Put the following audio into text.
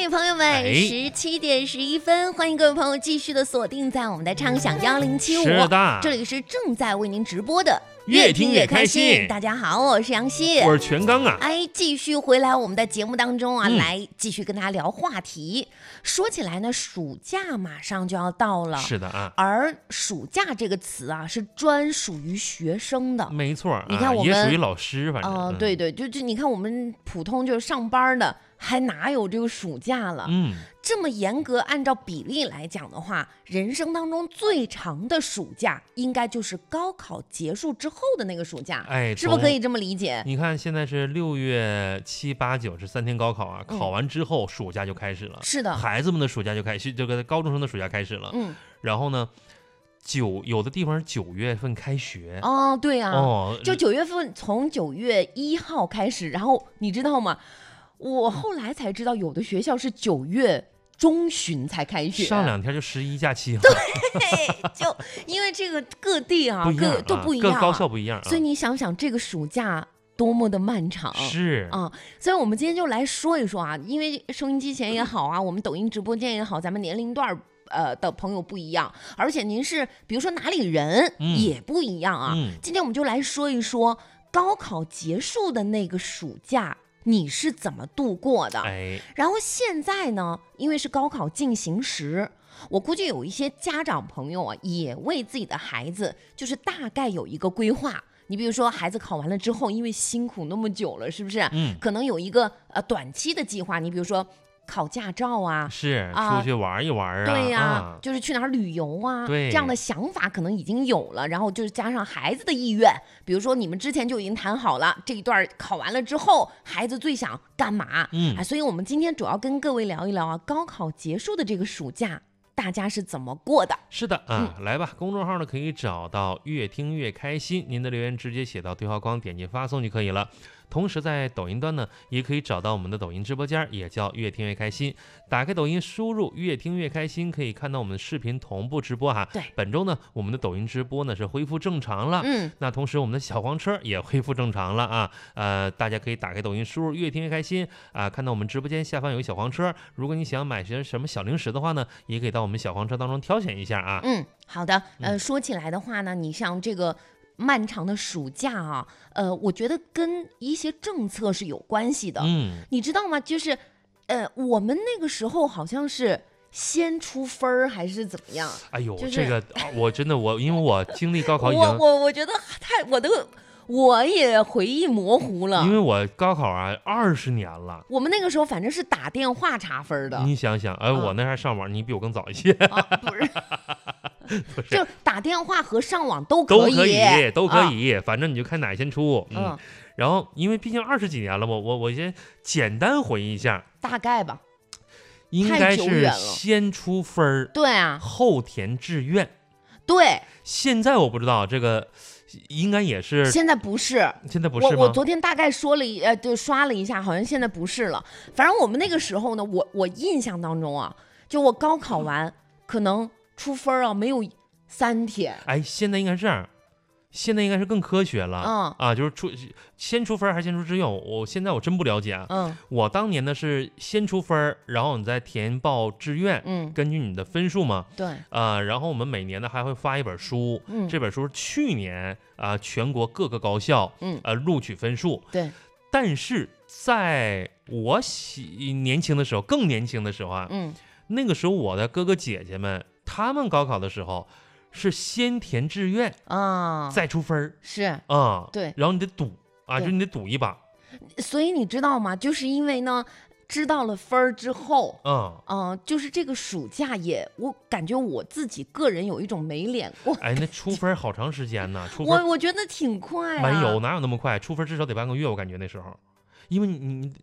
朋友们，17点11分，欢迎各位朋友继续的锁定在我们的畅享1075， 是的， 这里是正在为您直播的越听越开心。 大家好，我是杨希， 我是全刚啊。 继续回来我们的节目当中啊，来继续跟大家聊话题。说起来呢，暑假马上就要到了， 是的啊。 而暑假这个词啊，是专属于学生的， 没错。 你看我们也属于老师，反正对对，就你看我们普通就是上班的，还哪有这个暑假了？这么严格按照比例来讲的话，人生当中最长的暑假应该就是高考结束之后的那个暑假，是不是可以这么理解？ 你看现在是6月7、8、9这3天高考啊，考完之后暑假就开始了。 是的， 孩子们的暑假就开始，这个高中生的暑假开始了。然后呢，有的地方是9月份开学。 对啊，就9月份，从9月1号开始，然后你知道吗？我后来才知道，有的学校是9月中旬才开学， 上2天就11假期了。 对，就因为这个各地啊，都不一样， 各高校不一样， 所以你想想这个暑假多么的漫长。 是啊，所以我们今天就来说一说啊，因为收音机前也好啊，我们抖音直播间也好，咱们年龄段的朋友不一样，而且您是比如说哪里人也不一样啊。今天我们就来说一说高考结束的那个暑假你是怎么度过的？然后现在呢，因为是高考进行时，我估计有一些家长朋友啊，也为自己的孩子就是大概有一个规划。你比如说孩子考完了之后，因为辛苦那么久了，是不是？可能有一个短期的计划。你比如说考驾照啊， 是出去玩一玩啊， 对呀，就是去哪儿旅游啊，这样的想法可能已经有了，然后就是加上孩子的意愿，比如说你们之前就已经谈好了这一段考完了之后，孩子最想干嘛？所以我们今天主要跟各位聊一聊啊，高考结束的这个暑假大家是怎么过的？ 是的啊，来吧，公众号呢可以找到越听越开心，您的留言直接写到对话框，点击发送就可以了。同时在抖音端呢，也可以找到我们的抖音直播间，也叫越听越开心。打开抖音，输入越听越开心，可以看到我们的视频同步直播哈。 对， 本周呢，我们的抖音直播呢是恢复正常了。那同时我们的小黄车也恢复正常了啊。大家可以打开抖音，输入越听越开心啊，看到我们直播间下方有一小黄车。如果你想买些什么小零食的话呢，也可以到我们小黄车当中挑选一下啊。 好的。说起来的话呢，你像这个漫长的暑假啊，我觉得跟一些政策是有关系的。你知道吗？就是我们那个时候好像是先出分还是怎么样？ 哎呦，这个我真的因为我经历高考已经我觉得我也回忆模糊了， 因为我高考啊20年了。 我们那个时候反正是打电话查分的。 你想想，我那还上网，你比我更早一些。 不是。就打电话和上网都可以，反正你就看哪先出。然后因为毕竟20几年了，我先简单回忆一下， 大概吧， 应该是先出分， 对啊， 后填志愿， 对。 现在我不知道这个。应该也是， 现在不是吗？我昨天大概刷了一下，好像现在不是了。反正我们那个时候呢，我印象当中啊，就我高考完，可能出分啊没有3天。 现在应该是这样，现在应该是更科学了。就是先出分还是先出志愿？现在我真不了解。我当年呢是先出分，然后你再填报志愿，根据你的分数嘛。 对。 然后我们每年呢还会发一本书，这本书是去年全国各个高校录取分数。 对。 但是在我年轻的时候，更年轻的时候那个时候我的哥哥姐姐们，他们高考的时候。是先填志愿再出分是对， 然后你得赌就是你得赌一把。 所以你知道吗？就是因为呢，知道了分之后，就是这个暑假我感觉我自己个人有一种没脸过。 那出分好长时间呢？ 我觉得挺快。 没有，哪有那么快？出分至少得半个月，我感觉那时候。因为